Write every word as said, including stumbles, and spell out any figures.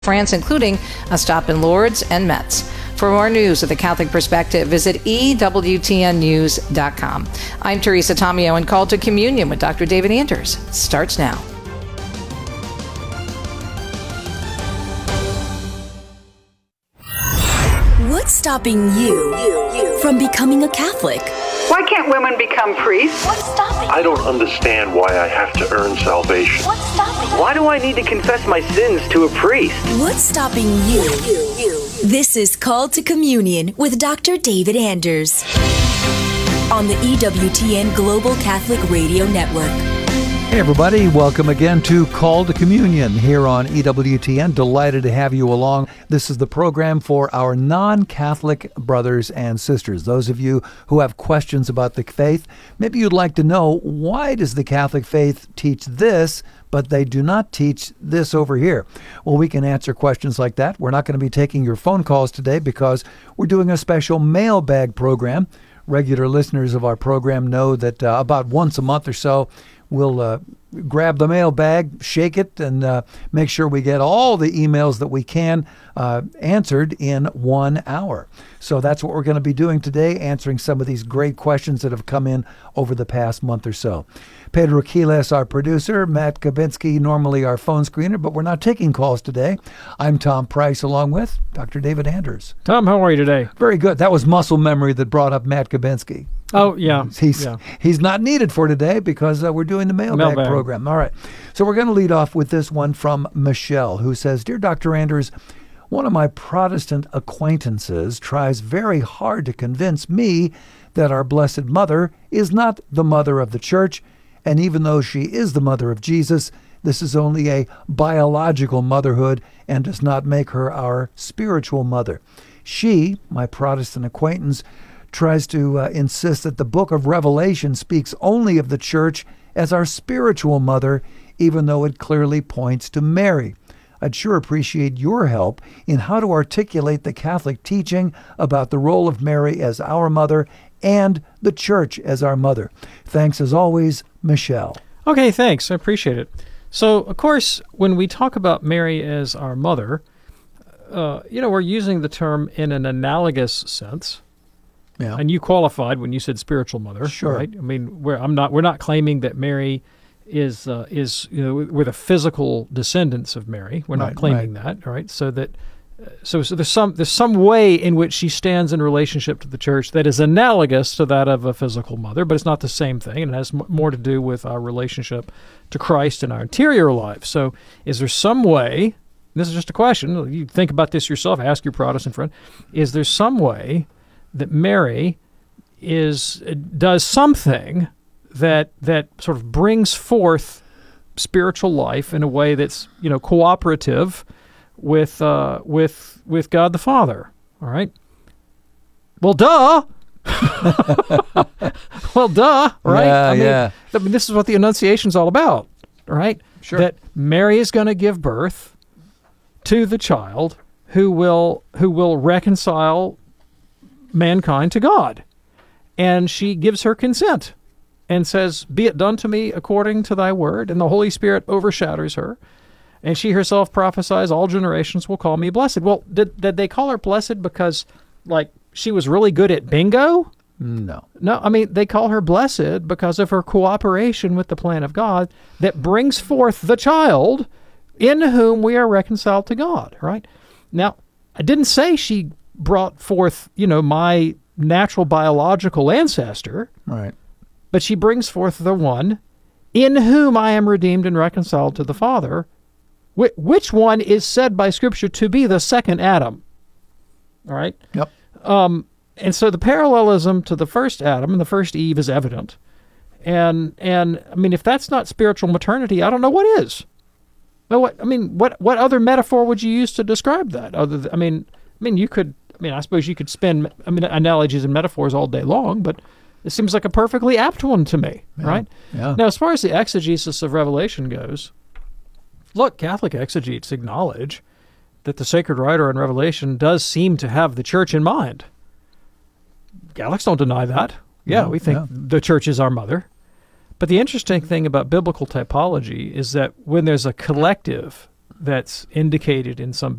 France, including a stop in Lourdes and Metz. For more news of the Catholic Perspective, visit E W T N news dot com. I'm Teresa Tomeo, and Call to Communion with Doctor David Anders starts now. What's stopping you, you, you from becoming a Catholic? Why can't women become priests? What's stopping you? I don't understand why I have to earn salvation. What's stopping you? Why do I need to confess my sins to a priest? What's stopping you? you, you. This is Call to Communion with Doctor David Anders on the E W T N Global Catholic Radio Network. Hey everybody, welcome again to Call to Communion here on E W T N. Delighted to have you along. This is the program for our non-Catholic brothers and sisters. Those of you who have questions about the faith, maybe you'd like to know, why does the Catholic faith teach this, but they do not teach this over here? Well, we can answer questions like that. We're not going to be taking your phone calls today because we're doing a special mailbag program. Regular listeners of our program know that uh, about once a month or so, we'll uh, grab the mailbag, shake it, and uh, make sure we get all the emails that we can uh, answered in one hour. So that's what we're going to be doing today, answering some of these great questions that have come in over the past month or so. Pedro Quiles, our producer, Matt Kabinski, normally our phone screener, but we're not taking calls today. I'm Tom Price, along with Doctor David Anders. Tom, how are you today? Very good. That was muscle memory that brought up Matt Kabinski. Oh, yeah. He's yeah. he's not needed for today because uh, we're doing the mailbag, mailbag program. All right. So we're going to lead off with this one from Michelle, who says, Dear Doctor Anders, one of my Protestant acquaintances tries very hard to convince me that our Blessed Mother is not the mother of the Church, and even though she is the mother of Jesus, this is only a biological motherhood and does not make her our spiritual mother. She, my Protestant acquaintance, tries to uh, insist that the book of Revelation speaks only of the Church as our spiritual mother, even though it clearly points to Mary. I'd sure appreciate your help in how to articulate the Catholic teaching about the role of Mary as our mother and the Church as our mother. Thanks as always, Michelle. Okay, thanks. I appreciate it. So, of course, when we talk about Mary as our mother, uh, you know, we're using the term in an analogous sense. Yeah. And you qualified when you said spiritual mother, sure. Right? I mean, we're I'm not we're not claiming that Mary is uh, is you know we're the physical descendants of Mary. We're right, not claiming right. that, all right? So that uh, so, so there's some there's some way in which she stands in relationship to the Church that is analogous to that of a physical mother, but it's not the same thing, and it has m- more to do with our relationship to Christ in our interior life. So, is there some way? This is just a question. You think about this yourself. Ask your Protestant friend. Is there some way that Mary is does something that that sort of brings forth spiritual life in a way that's, you know, cooperative with uh, with with God the Father? All right. Well, duh. well, duh. Right. Yeah, I mean, yeah. I mean, this is what the Annunciation's all about. All right. Sure. That Mary is going to give birth to the child who will who will reconcile mankind to God. And she gives her consent and says, be it done to me according to thy word. And the Holy Spirit overshadows her. And she herself prophesies, all generations will call me blessed. Well, did, did they call her blessed because, like, she was really good at bingo? No. No, I mean, they call her blessed because of her cooperation with the plan of God that brings forth the child in whom we are reconciled to God, right? Now, I didn't say she brought forth, you know, my natural biological ancestor. Right. But she brings forth the one in whom I am redeemed and reconciled to the Father, wh- which one is said by Scripture to be the second Adam. All right? Yep. Um, and so the parallelism to the first Adam and the first Eve is evident. And, and I mean, if that's not spiritual maternity, I don't know what is. Well, what, I mean, what, what other metaphor would you use to describe that? Other than, I mean, I mean, you could, I mean, I suppose you could spin, I mean, analogies and metaphors all day long, but it seems like a perfectly apt one to me, yeah, right? Yeah. Now, as far as the exegesis of Revelation goes, look, Catholic exegetes acknowledge that the sacred writer in Revelation does seem to have the Church in mind. Catholics don't deny that. Yeah, No, we think yeah. the Church is our mother. But the interesting thing about biblical typology is that when there's a collective that's indicated in some